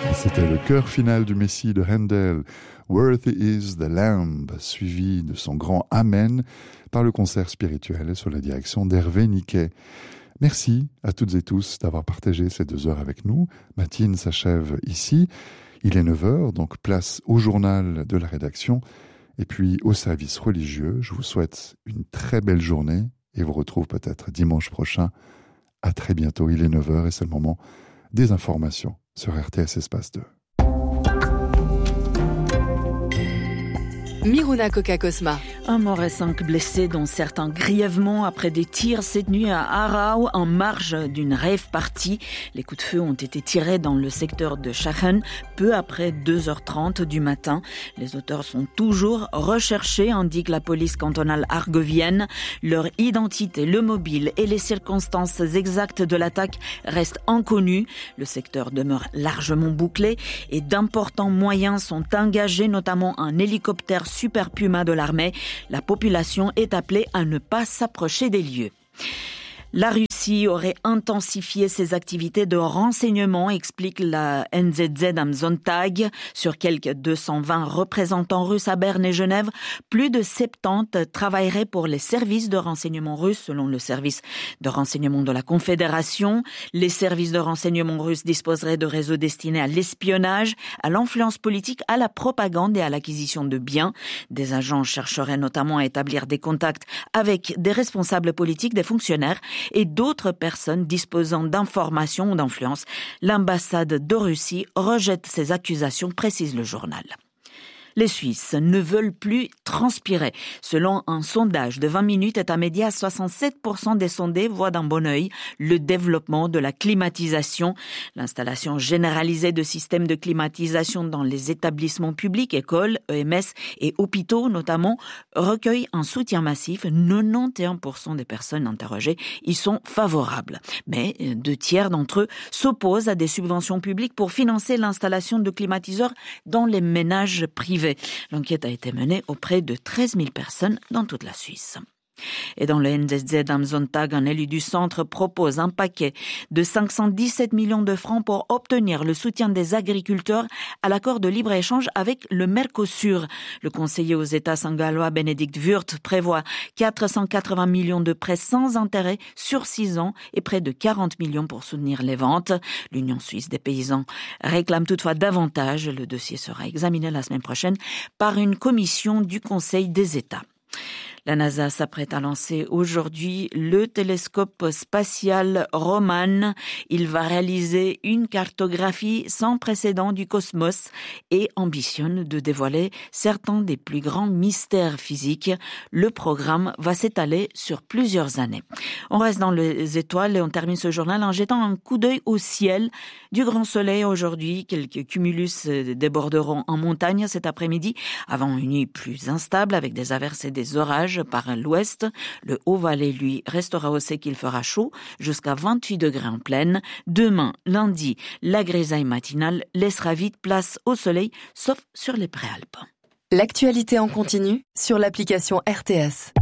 C'était le chœur final du Messie de Handel, Worthy is the Lamb, suivi de son grand Amen par le concert spirituel sous la direction d'Hervé Niquet. Merci à toutes et tous d'avoir partagé ces 2 heures avec nous. Matinée s'achève ici. Il est 9h, donc place au journal de la rédaction et puis au service religieux. Je vous souhaite une très belle journée et vous retrouve peut-être dimanche prochain. À très bientôt, il est 9h et c'est le moment des informations sur RTS Espace 2. Miruna Coca-Cosma. Un mort et 5 blessés, dont certains grièvement après des tirs cette nuit à Aarau, en marge d'une rave party. Les coups de feu ont été tirés dans le secteur de Schachen, peu après 2h30 du matin. Les auteurs sont toujours recherchés, indique la police cantonale argovienne. Leur identité, le mobile et les circonstances exactes de l'attaque restent inconnues. Le secteur demeure largement bouclé et d'importants moyens sont engagés, notamment un hélicoptère Super Puma de l'armée. La population est appelée à ne pas s'approcher des lieux. La Russie aurait intensifié ses activités de renseignement, explique la NZZ am Sonntag. Sur quelques 220 représentants russes à Berne et Genève, plus de 70 travailleraient pour les services de renseignement russes, selon le service de renseignement de la Confédération. Les services de renseignement russes disposeraient de réseaux destinés à l'espionnage, à l'influence politique, à la propagande et à l'acquisition de biens. Des agents chercheraient notamment à établir des contacts avec des responsables politiques, des fonctionnaires et d'autres personnes disposant d'informations ou d'influence. L'ambassade de Russie rejette ces accusations, précise le journal. Les Suisses ne veulent plus transpirer. Selon un sondage de 20 minutes, État média, 67% des sondés voient d'un bon œil le développement de la climatisation. L'installation généralisée de systèmes de climatisation dans les établissements publics, écoles, EMS et hôpitaux notamment, recueille un soutien massif. 91% des personnes interrogées y sont favorables. Mais 2/3 d'entre eux s'opposent à des subventions publiques pour financer l'installation de climatiseurs dans les ménages privés. L'enquête a été menée auprès de 13 000 personnes dans toute la Suisse. Et dans le NZZ am Sonntag, un élu du centre propose un paquet de 517 millions de francs pour obtenir le soutien des agriculteurs à l'accord de libre-échange avec le Mercosur. Le conseiller aux États saint-gallois Bénédicte Wurth prévoit 480 millions de prêts sans intérêt sur 6 ans et près de 40 millions pour soutenir les ventes. L'Union suisse des paysans réclame toutefois davantage. Le dossier sera examiné la semaine prochaine par une commission du Conseil des États. La NASA s'apprête à lancer aujourd'hui le télescope spatial Roman. Il va réaliser une cartographie sans précédent du cosmos et ambitionne de dévoiler certains des plus grands mystères physiques. Le programme va s'étaler sur plusieurs années. On reste dans les étoiles et on termine ce journal en jetant un coup d'œil au ciel. Du grand soleil aujourd'hui, quelques cumulus déborderont en montagne cet après-midi avant une nuit plus instable avec des averses et des orages par l'ouest. Le Haut-Valais, lui, restera au sec, il fera chaud, jusqu'à 28 degrés en plaine. Demain, lundi, la grisaille matinale laissera vite place au soleil, sauf sur les Préalpes. L'actualité en continu sur l'application RTS.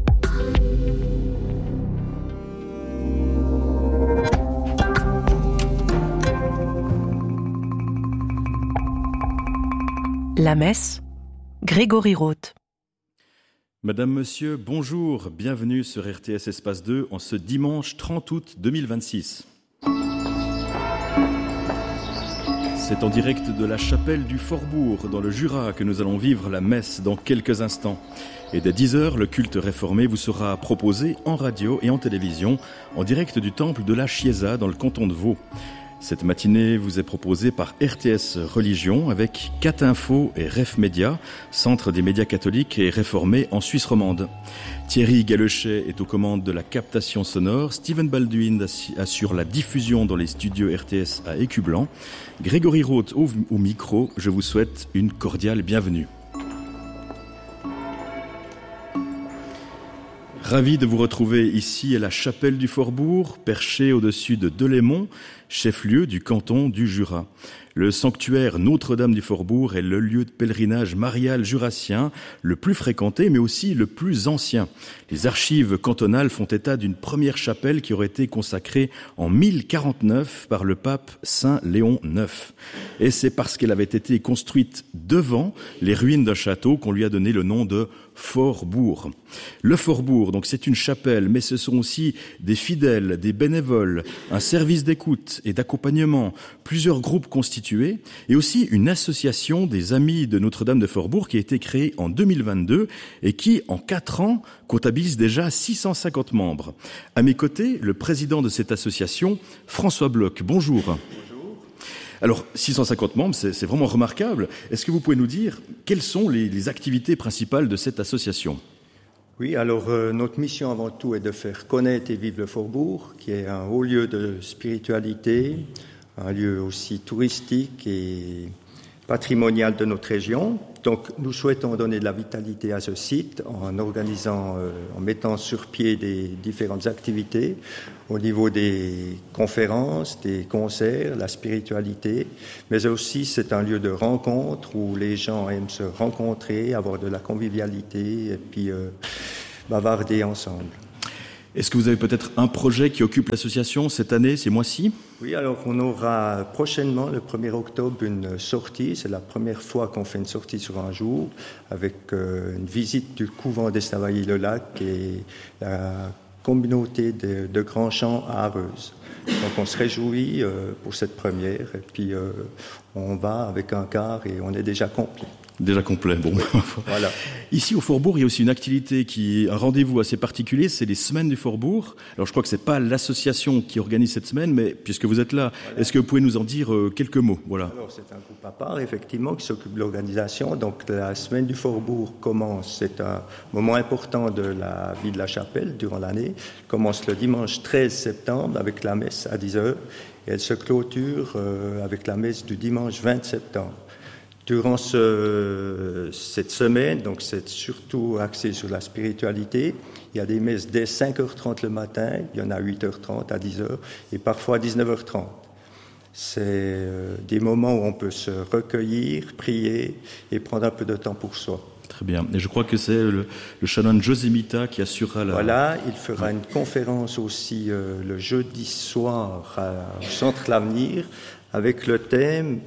La messe, Grégory Roth. Madame, Monsieur, bonjour, bienvenue sur RTS Espace 2 en ce dimanche 30 août 2026. C'est en direct de la chapelle du Forbourg, dans le Jura, que nous allons vivre la messe dans quelques instants. Et dès 10h, le culte réformé vous sera proposé en radio et en télévision, en direct du temple de la Chiesa, dans le canton de Vaud. Cette matinée vous est proposée par RTS Religion avec Cat Info et Ref Média, centre des médias catholiques et réformés en Suisse romande. Thierry Galechet est aux commandes de la captation sonore, Steven Balduin assure la diffusion dans les studios RTS à Écublanc. Grégory Roth au micro, je vous souhaite une cordiale bienvenue. Ravi de vous retrouver ici à la chapelle du Forbourg, perchée au-dessus de Delémont. chef-lieu du canton du Jura. Le sanctuaire Notre-Dame du Forbourg est le lieu de pèlerinage marial jurassien le plus fréquenté, mais aussi le plus ancien. Les archives cantonales font état d'une première chapelle qui aurait été consacrée en 1049 par le pape Saint Léon IX. Et c'est parce qu'elle avait été construite devant les ruines d'un château qu'on lui a donné le nom de Forbourg. Le Forbourg, donc c'est une chapelle, mais ce sont aussi des fidèles, des bénévoles, un service d'écoute et d'accompagnement, plusieurs groupes constitués, et aussi une association des Amis de Notre-Dame de Forbourg qui a été créée en 2022 et qui, en 4 ans, comptabilise déjà 650 membres. À mes côtés, le président de cette association, François Bloch. Bonjour. Alors, 650 membres, c'est vraiment remarquable. Est-ce que vous pouvez nous dire quelles sont les activités principales de cette association ? Oui, alors notre mission avant tout est de faire connaître et vivre le Forbourg, qui est un haut lieu de spiritualité, un lieu aussi touristique et patrimonial de notre région. Donc nous souhaitons donner de la vitalité à ce site en organisant, en mettant sur pied des différentes activités au niveau des conférences, des concerts, la spiritualité, mais aussi c'est un lieu de rencontre où les gens aiment se rencontrer, avoir de la convivialité et puis bavarder ensemble. Est-ce que vous avez peut-être un projet qui occupe l'association cette année, ces mois-ci ? Oui, alors on aura prochainement, le 1er octobre, une sortie. C'est la première fois qu'on fait une sortie sur un jour avec une visite du couvent d'Estavayer-le-Lac et la communauté de Grand Champ à Arreuse. Donc on se réjouit pour cette première et puis on va avec un car et on est déjà complet. Déjà complet, bon. Voilà. Ici au Forbourg, il y a aussi une activité un rendez-vous assez particulier, c'est les semaines du Forbourg. Alors je crois que c'est pas l'association qui organise cette semaine, mais puisque vous êtes là, voilà. Est-ce que vous pouvez nous en dire quelques mots ? Voilà. Alors c'est un groupe à part, effectivement, qui s'occupe de l'organisation. Donc la semaine du Forbourg commence, c'est un moment important de la vie de la chapelle durant l'année. Elle commence le dimanche 13 septembre avec la messe à 10h et elle se clôture avec la messe du dimanche 20 septembre. Durant cette semaine, donc c'est surtout axé sur la spiritualité, il y a des messes dès 5h30 le matin, il y en a 8h30 à 10h et parfois à 19h30. C'est des moments où on peut se recueillir, prier et prendre un peu de temps pour soi. Très bien. Et je crois que c'est le chanoine José Mita qui assurera la... Voilà, il fera une conférence aussi le jeudi soir au Centre L'Avenir avec le thème...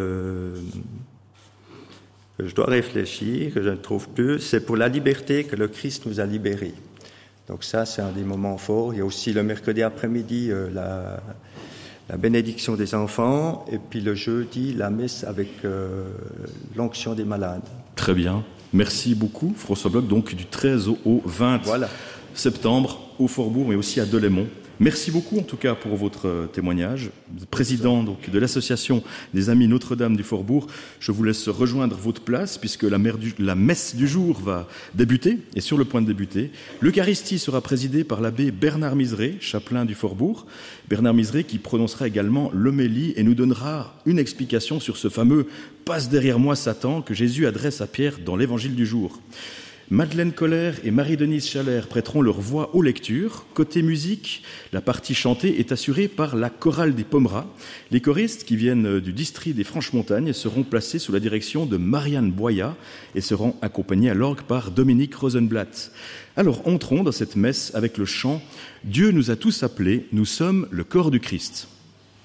je dois réfléchir, que je ne trouve plus, c'est pour la liberté que le Christ nous a libérés. Donc ça, c'est un des moments forts. Il y a aussi le mercredi après-midi la bénédiction des enfants, et puis le jeudi, la messe avec l'onction des malades. Très bien. Merci beaucoup, François Bloch. Donc du 13 au 20 septembre au Forbourg, mais aussi à Delémont. Merci beaucoup en tout cas pour votre témoignage. Président donc, de l'association des Amis Notre-Dame du Forbourg, je vous laisse rejoindre votre place puisque la messe du jour va débuter, et sur le point de débuter. L'Eucharistie sera présidée par l'abbé Bernard Miseré, chapelain du Forbourg. Bernard Miseré qui prononcera également l'homélie et nous donnera une explication sur ce fameux « Passe derrière moi Satan » que Jésus adresse à Pierre dans l'évangile du jour. Madeleine Koller et Marie-Denise Chalère prêteront leur voix aux lectures. Côté musique, la partie chantée est assurée par la chorale des Pomerats. Les choristes qui viennent du district des Franches-Montagnes seront placés sous la direction de Marianne Boya et seront accompagnés à l'orgue par Dominique Rosenblatt. Alors entrons dans cette messe avec le chant « Dieu nous a tous appelés, nous sommes le corps du Christ ».